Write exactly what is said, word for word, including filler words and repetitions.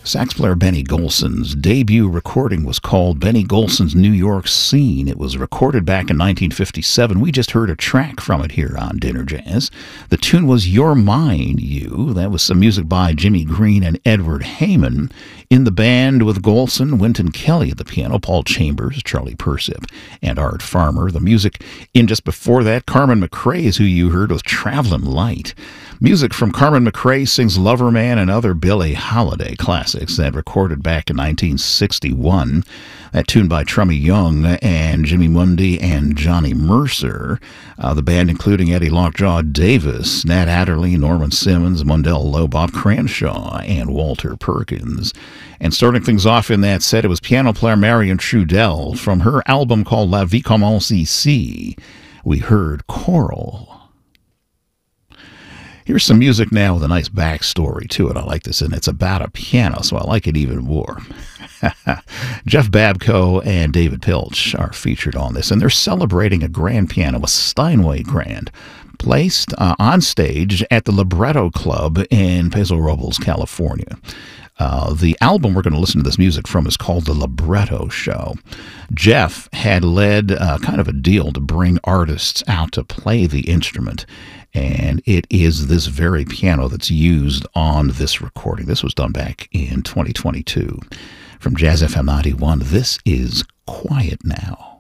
Sax player Benny Golson's debut recording was called Benny Golson's New York Scene. It was recorded back in nineteen fifty-seven. We just heard a track from it here on Dinner Jazz. The tune was You're Mine, You. That was some music by Jimmy Green and Edward Heyman. In the band with Golson, Wynton Kelly at the piano, Paul Chambers, Charlie Persip, and Art Farmer. The music in just before that, Carmen McRae is who you heard with Travelin' Light. Music from Carmen McRae sings Loverman and other Billie Holiday classics that recorded back in nineteen sixty-one. That tune by Trummy Young and Jimmy Mundy and Johnny Mercer. Uh, the band including Eddie Lockjaw Davis, Nat Adderley, Norman Simmons, Mundell Lowe, Bob Cranshaw, and Walter Perkins. And starting things off in that set, it was piano player Marion Trudell from her album called La Vie Commence Ici. We heard Choral. Here's some music now with a nice backstory to it. I like this, and it's about a piano, so I like it even more. Jeff Babco and David Pilch are featured on this, and they're celebrating a grand piano, a Steinway Grand, placed uh, on stage at the Libretto Club in Paso Robles, California. Uh, the album we're going to listen to this music from is called The Libretto Show. Jeff had led uh, kind of a deal to bring artists out to play the instrument, and it is this very piano that's used on this recording. This was done back in twenty twenty-two. From Jazz F M ninety-one, this is Quiet Now.